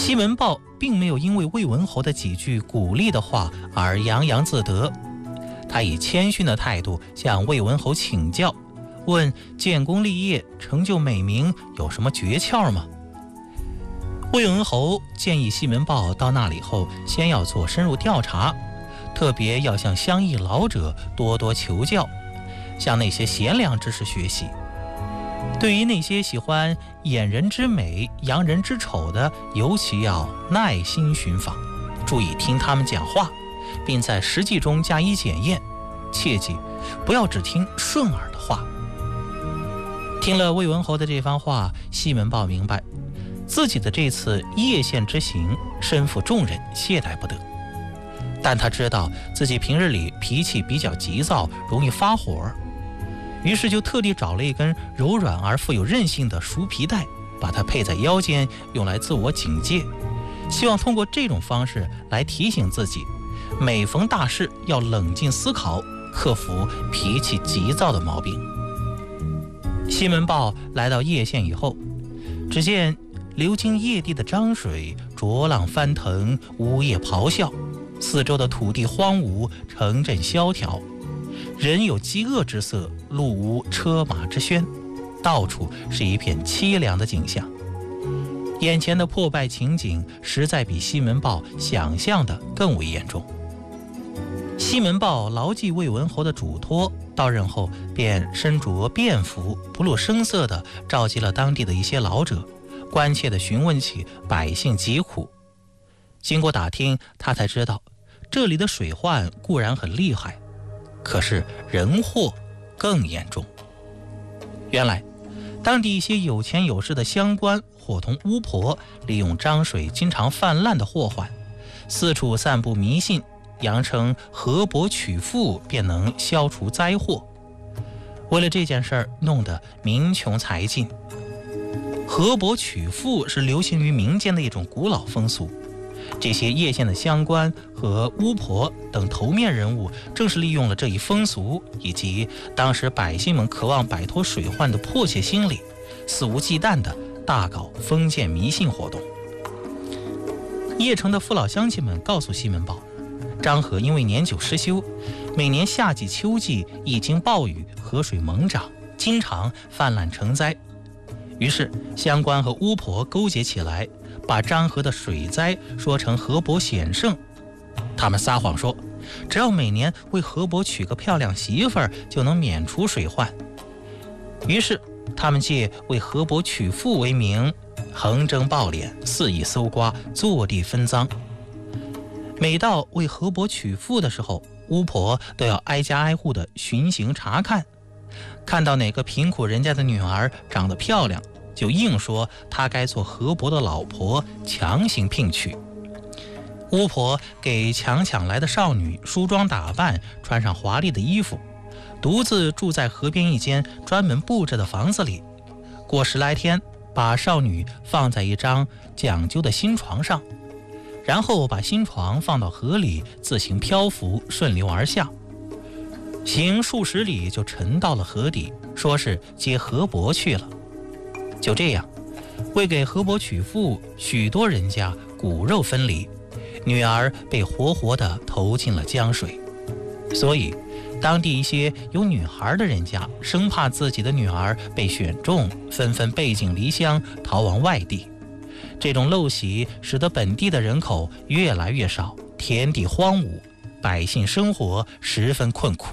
西门豹并没有因为魏文侯的几句鼓励的话而洋洋自得，他以谦逊的态度向魏文侯请教，问建功立业、成就美名有什么诀窍吗？魏文侯建议西门豹到那里后，先要做深入调查，特别要向乡邑老者多多求教，向那些贤良之士学习。对于那些喜欢掩人之美、扬人之丑的，尤其要耐心寻访，注意听他们讲话，并在实际中加以检验。切记不要只听顺耳的话。听了魏文侯的这番话，西门豹明白自己的这次叶县之行身负重任，懈怠不得。但他知道自己平日里脾气比较急躁，容易发火，于是就特地找了一根柔软而富有韧性的熟皮带，把它配在腰间，用来自我警戒，希望通过这种方式来提醒自己，每逢大事要冷静思考，克服脾气急躁的毛病。西门豹来到叶县以后，只见流经叶地的漳水浊浪翻腾，呜咽咆哮，四周的土地荒芜，城镇萧条，人有饥饿之色，路无车马之喧，到处是一片凄凉的景象。眼前的破败情景实在比西门豹想象的更为严重。西门豹牢记魏文侯的嘱托，到任后便身着便服，不露声色地召集了当地的一些老者，关切地询问起百姓疾苦。经过打听，他才知道这里的水患固然很厉害，可是人祸更严重。原来当地一些有钱有势的乡官伙同巫婆，利用漳水经常泛滥的祸患，四处散布迷信，扬称河伯取富便能消除灾祸。为了这件事儿，弄得民穷财尽。河伯取富是流行于民间的一种古老风俗，这些叶县的乡官和巫婆等头面人物正是利用了这一风俗，以及当时百姓们渴望摆脱水患的迫切心理，肆无忌惮地大搞封建迷信活动。叶城的父老乡亲们告诉西门豹，漳河因为年久失修，每年夏季秋季一经暴雨，河水猛涨，经常泛滥成灾。于是乡官和巫婆勾结起来，把漳河的水灾说成河伯险胜。他们撒谎说，只要每年为河伯娶个漂亮媳妇儿，就能免除水患。于是他们借为河伯娶妇为名，横征暴敛，肆意搜刮，坐地分赃。每到为河伯娶妇的时候，巫婆都要挨家挨户的巡行查看，看到哪个贫苦人家的女儿长得漂亮，就硬说她该做河伯的老婆，强行聘娶。巫婆给强抢来的少女梳妆打扮，穿上华丽的衣服，独自住在河边一间专门布置的房子里。过10来天，把少女放在一张讲究的新床上，然后把新床放到河里，自行漂浮，顺流而下，行数十里就沉到了河底，说是接河伯去了。就这样，为给河伯娶妇，许多人家骨肉分离，女儿被活活地投进了江水。所以当地一些有女孩的人家生怕自己的女儿被选中，纷纷背井离乡，逃往外地。这种陋习使得本地的人口越来越少，田地荒芜，百姓生活十分困苦。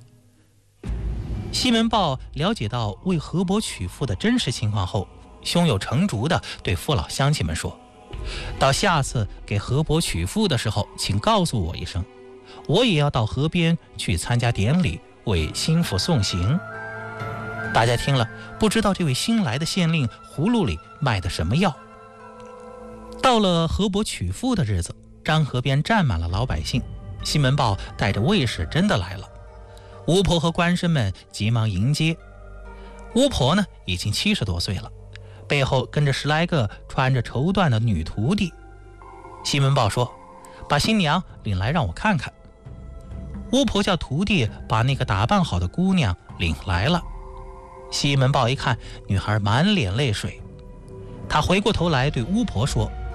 西门豹了解到为河伯娶妇的真实情况后，胸有成竹地对父老乡亲们说，到下次给河伯娶妇的时候，请告诉我一声，我也要到河边去参加典礼，为新妇送行。大家听了，不知道这位新来的县令葫芦里卖的什么药。到了河伯娶妇的日子，漳河边站满了老百姓，西门豹带着卫士真的来了。巫婆和官绅们急忙迎接。巫婆呢，已经70多岁了，背后跟着10来个穿着绸缎的女徒弟。西门豹说，把新娘领来让我看看。巫婆叫徒弟把那个打扮好的姑娘领来了。西门豹一看，女孩满脸泪水，他回过头来对巫婆说，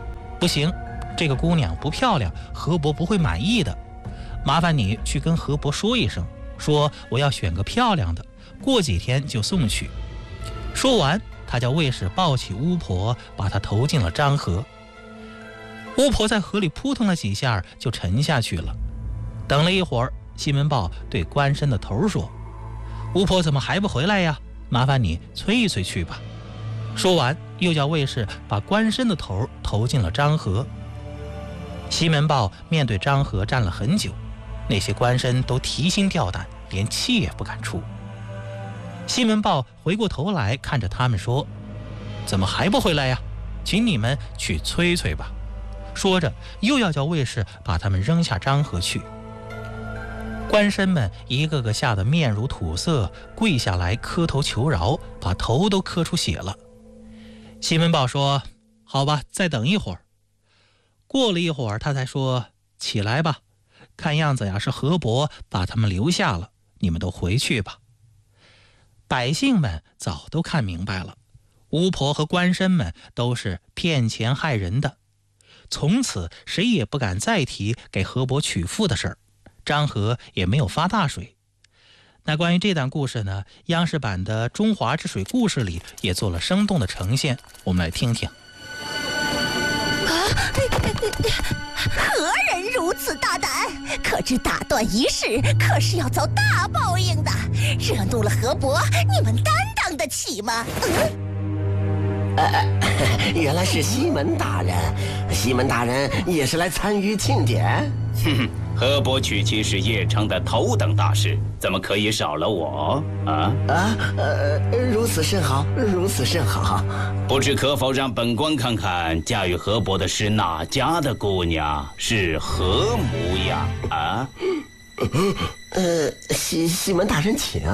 不行，这个姑娘不漂亮，河伯不会满意的。麻烦你去跟河伯说一声，说我要选个漂亮的，过几天就送去。说完，他叫卫士抱起巫婆，把她投进了漳河。巫婆在河里扑腾了几下就沉下去了。等了一会儿，西门豹对官绅的头说：“巫婆怎么还不回来呀？麻烦你催一催去吧。”说完，又叫卫士把官绅的头投进了漳河。西门豹面对漳河站了很久，那些官绅都提心吊胆，连气也不敢出。西门豹回过头来看着他们说：“怎么还不回来呀？请你们去催催吧。”说着，又要叫卫士把他们扔下漳河去。官绅们一个个吓得面如土色，跪下来磕头求饶，把头都磕出血了。西门豹说：“好吧，再等一会儿。”过了一会儿，他才说：“起来吧，看样子呀是河伯把他们留下了，你们都回去吧。”百姓们早都看明白了，巫婆和官绅们都是骗钱害人的，从此谁也不敢再提给河伯娶妇的事儿，漳河也没有发大水。那关于这段故事呢，央视版的《中华之水故事》里也做了生动的呈现，我们来听听。 何人如此大胆？可知打断仪式，可是要遭大报应的。惹怒了河伯，你们担当得起吗？ 原来是西门大人，西门大人也是来参与庆典。 哼，河伯娶妻是邺城的头等大事，怎么可以少了我啊？ 如此甚好，如此甚好。 不知可否让本官看看嫁与河伯的是哪家的姑娘，是何模样啊？ 西门大人请。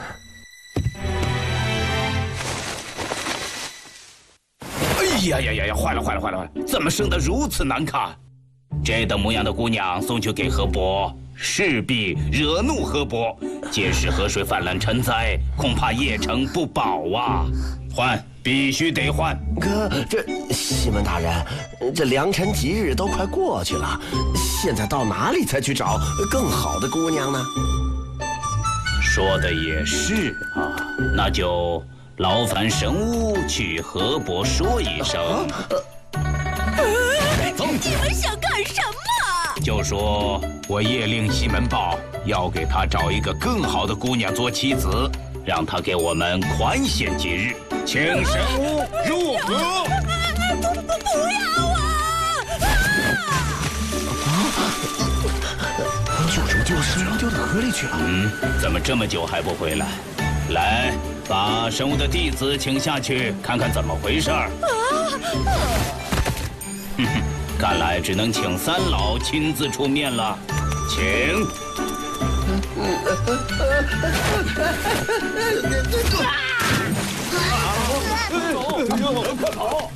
哎呀！坏了！怎么生得如此难看？这等模样的姑娘送去给河伯，势必惹怒河伯，届时河水泛滥成灾，恐怕邺城不保啊！换，必须得换。 可这西门大人，这良辰吉日都快过去了，现在到哪里才去找更好的姑娘呢？ 说的也是啊，那就劳烦神巫去河伯说一声。 走，你们想干什么？ 就说我夜令西门豹要给他找一个更好的姑娘做妻子，让他给我们宽限几日，请神巫入河。 不要啊！ 就是丢到河里去了。 怎么这么久还不回来？来，把神巫的弟子请下去，看看怎么回事儿。看来只能请三老亲自出面了，请。快跑！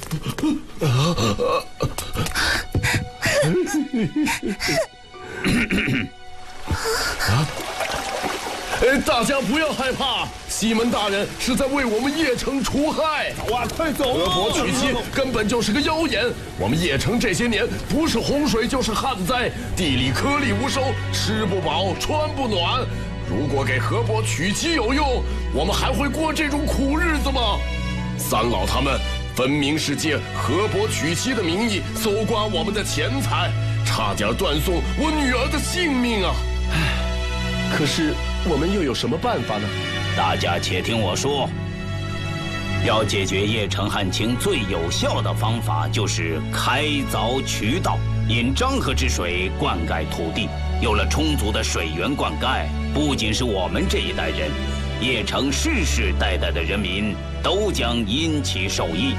大家不要害怕，西门大人是在为我们邺城除害。 走啊，快走！ 河伯娶妻根本就是个妖言。我们邺城这些年不是洪水就是旱灾，地里颗粒无收，吃不饱穿不暖。如果给河伯娶妻有用，我们还会过这种苦日子吗？三老他们分明是借河伯娶妻的名义搜刮我们的钱财，差点断送我女儿的性命啊！可是我们又有什么办法呢？ 大家且听我说，要解决邺城旱情最有效的方法就是开凿渠道，引漳河之水灌溉土地。有了充足的水源灌溉，不仅是我们这一代人，邺城世世代代的人民都将因其受益。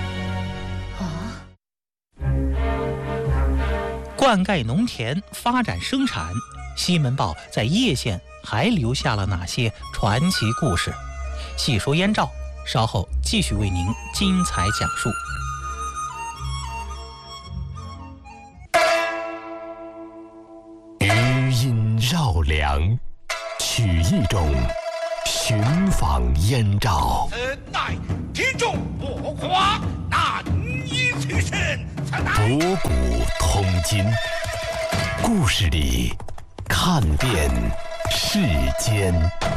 灌溉农田，发展生产，西门豹在邺县还留下了哪些传奇故事？细说燕赵，稍后继续为您精彩讲述。 余音绕梁，取一种寻访燕赵。 乃听众不夸，难以取胜，曾博古通今，故事里看遍世间。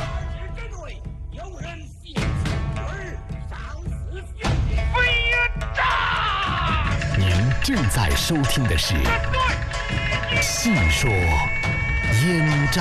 您正在收听的是《戏说燕赵》。